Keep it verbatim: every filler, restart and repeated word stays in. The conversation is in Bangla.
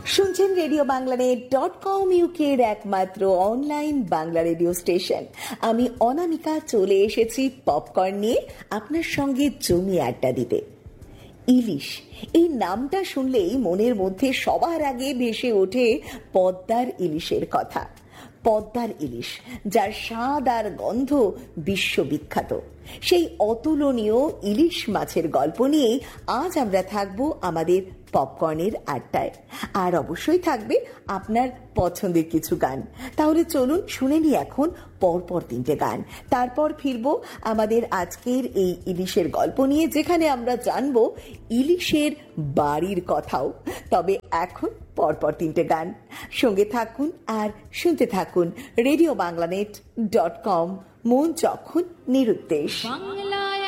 শুনছেন রেডিও বাংলানেট ডট কম ইউকের একমাত্র অনলাইন বাংলা রেডিও স্টেশন। আমি অনামিকা চলে এসেছি পপকর্ন নিয়ে আপনার সঙ্গে জমিয়ে আড্ডা দিতে। ইলিশ, এই নামটা শুনলেই মনের মধ্যে সবার আগে ভেসে ওঠে পদ্মার ইলিশের কথা। পদ্মার ইলিশ, যার স্বাদ আর গন্ধ বিশ্ববিখ্যাত, সেই অতুলনীয় ইলিশ মাছের গল্প নিয়েই আজ আমরা থাকবো আমাদের পপকর্নের আড্ডায়। আর অবশ্যই থাকবে আপনার পছন্দের কিছু গান। তাহলে চলুন শুনে নি এখন পরপর তিনটে গান, তারপর ফিরবো আমাদের আজকের এই ইলিশের গল্প নিয়ে, যেখানে আমরা জানবো ইলিশের বাড়ির কথাও। তবে এখন পরপর তিনটে গান, সঙ্গে থাকুন আর শুনতে থাকুন রেডিও বাংলানেট ডট কম, মন যখন নিরুদ্দেশ।